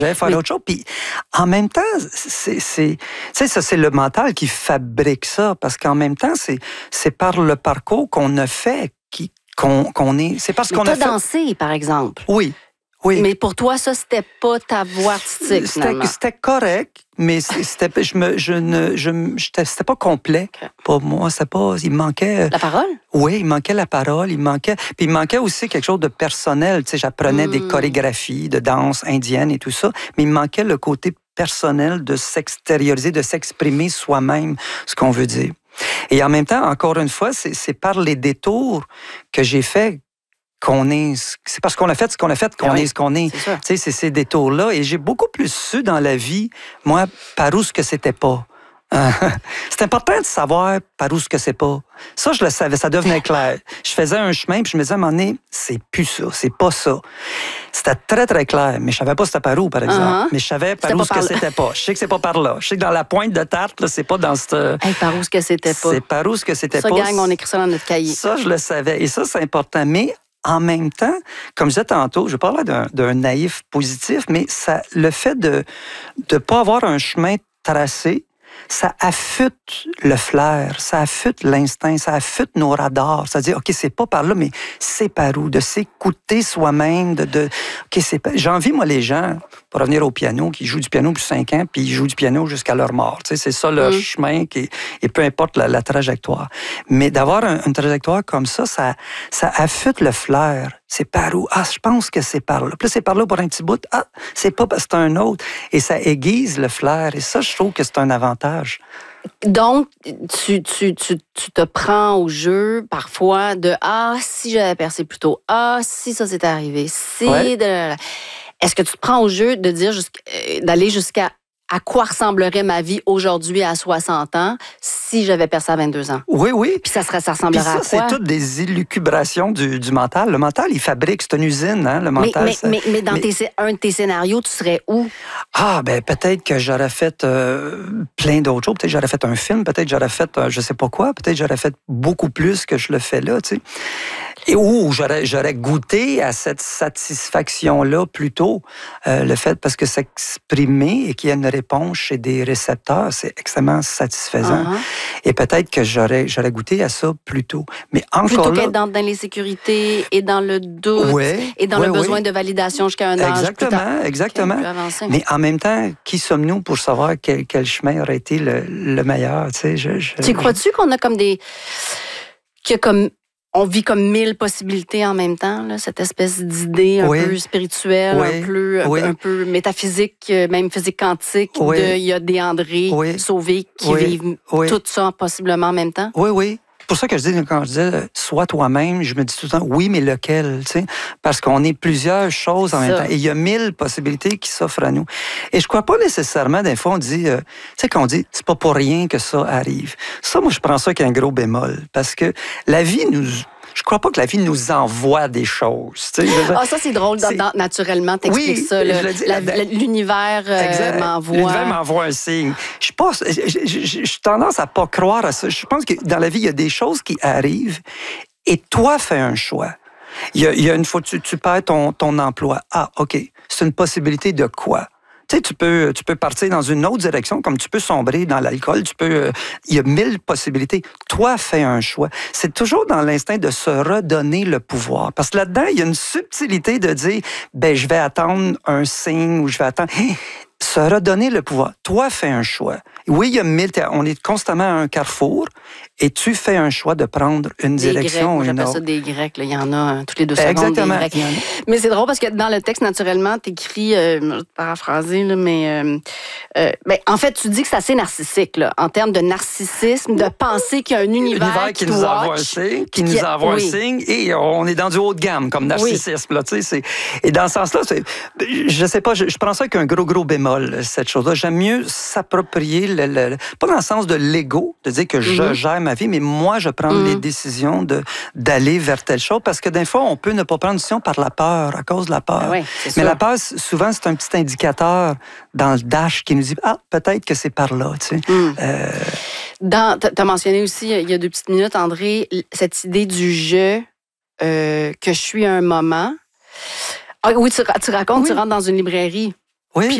J'allais faire autre chose. Puis en même temps, tu sais, ça, c'est le mental qui fabrique ça. Parce qu'en même temps, c'est par le parcours qu'on a fait qu'on est. C'est parce qu'on a fait. dansé, par exemple. Oui. Oui. Mais pour toi, ça, c'était pas ta voie artistique, finalement. C'était correct, mais c'était pas complet. Pour moi, il manquait... La parole? Oui, il manquait la parole, puis il manquait aussi quelque chose de personnel. Tu sais, j'apprenais des chorégraphies de danse indienne et tout ça, mais il manquait le côté personnel de s'extérioriser, de s'exprimer soi-même, ce qu'on veut dire. Et en même temps, encore une fois, c'est par les détours que j'ai fait c'est parce qu'on a fait ce qu'on a fait qu'on est ce qu'on est. Tu sais, c'est ces détours-là. Et j'ai beaucoup plus su dans la vie, moi, par où ce que c'était pas. C'est important de savoir par où ce que c'est pas. Ça, je le savais, ça devenait clair. Je faisais un chemin, puis je me disais à un moment donné, c'est plus ça, c'est pas ça. C'était très, très clair, mais je savais pas c'était par où, par exemple. Mais je savais par où ce que c'était pas. Je sais que c'est pas par là. Je sais que dans la pointe de tarte, là, c'est pas dans cette... par où ce que c'était pas. C'est par où ce que c'était pas. Ça, gang, on écrit ça dans notre cahier. Ça, je le savais. Et ça, c'est important. Mais en même temps, comme je disais tantôt, je parlais d'un naïf positif, mais le fait de ne pas avoir un chemin tracé, ça affûte le flair, ça affûte l'instinct, ça affûte nos radars. C'est-à-dire, OK, c'est pas par là, mais c'est par où? De s'écouter soi-même, OK, j'envie, moi, les gens, pour revenir au piano, qui jouent du piano depuis 5 ans, puis ils jouent du piano jusqu'à leur mort. Tu sais, c'est ça leur chemin, et peu importe la trajectoire. Mais d'avoir une trajectoire comme ça affûte le flair. C'est par où? Ah, je pense que c'est par là. Puis là, c'est par là pour un petit bout. Ah, c'est pas parce que c'est un autre. Et ça aiguise le flair. Et ça, je trouve que c'est un avantage. Donc, tu te prends au jeu parfois de « Ah, si j'avais percé plus tôt. Ah, si ça s'était arrivé. Si... Ouais. » Est-ce que tu te prends au jeu de dire d'aller jusqu'à à quoi ressemblerait ma vie aujourd'hui à 60 ans si j'avais percé à 22 ans? Oui, oui. Puis ça ressemblerait à quoi? C'est toutes des élucubrations du mental. Le mental, il fabrique, c'est une usine, hein, le mental. Mais dans un de tes scénarios, tu serais où? Ah, ben peut-être que j'aurais fait plein d'autres choses. Peut-être que j'aurais fait un film, peut-être que j'aurais fait je sais pas quoi, peut-être que j'aurais fait beaucoup plus que je le fais là, tu sais. Et où j'aurais goûté à cette satisfaction-là plutôt, le fait, parce que s'exprimer et qu'il y a une réponse chez des récepteurs, c'est extrêmement satisfaisant. Et peut-être que j'aurais goûté à ça plus tôt. Mais encore plutôt qu'être dans l'insécurité et dans le doute et dans le besoin de validation jusqu'à un âge. Exactement. Mais en même temps, qui sommes-nous pour savoir quel chemin aurait été le meilleur? Tu crois-tu qu'on a comme on vit comme 1000 possibilités en même temps, là, cette espèce d'idée un peu spirituelle, un peu métaphysique, même physique quantique, il y a des André sauvés qui vivent tout ça possiblement en même temps? Oui. C'est pour ça que quand je dis « sois toi-même », je me dis tout le temps « oui, mais lequel ?» tu sais, parce qu'on est plusieurs choses en même temps. Et il y a 1000 possibilités qui s'offrent à nous. Et je crois pas nécessairement, des fois, on dit, tu sais, qu'on dit « c'est pas pour rien que ça arrive ». Ça, moi, je prends ça qu'un gros bémol. Parce que la vie je crois pas que la vie nous envoie des choses. Tu sais, ça, c'est drôle. Naturellement, t'expliques ça. L'univers m'envoie... L'univers m'envoie un signe. J'ai tendance à pas croire à ça. Je pense que dans la vie, il y a des choses qui arrivent et toi, fais un choix. Il y a une fois, tu perds ton emploi. Ah, OK. C'est une possibilité de quoi? Tu sais, tu peux partir dans une autre direction, comme tu peux sombrer dans l'alcool, il y a 1000 possibilités. Toi, fais un choix. C'est toujours dans l'instinct de se redonner le pouvoir. Parce que là-dedans, il y a une subtilité de dire, je vais attendre un signe ou je vais attendre... Se redonner le pouvoir. Toi, fais un choix. Oui, il y a 1000... On est constamment à un carrefour et tu fais un choix de prendre une direction ou une autre. J'appelle ça des Grecs. Là. Il y en a toutes les 2 secondes. Exactement. Des Grecs. Mais c'est drôle parce que dans le texte, naturellement, tu écris, je vais te paraphraser, là, mais en fait, tu dis que c'est assez narcissique, là, en termes de narcissisme, de penser qu'il y a un univers qui nous envoie un signe, un signe, et on est dans du haut de gamme comme narcissisme. Là, et dans ce sens-là, je sais pas, je prends ça qu'un gros bémol. Cette chose-là. J'aime mieux s'approprier, pas dans le sens de l'ego, de dire que je gère ma vie, mais moi, je prends les décisions d'aller vers telle chose, parce que des fois, on peut ne pas prendre une décision par la peur, à cause de la peur. Mais la peur, souvent, c'est un petit indicateur dans le dash qui nous dit « Ah, peut-être que c'est par là. » tu sais. Tu as mentionné aussi, il y a 2 petites minutes, André, cette idée du « je », que je suis à un moment. Ah, oui, tu racontes, tu rentres dans une librairie. Oui.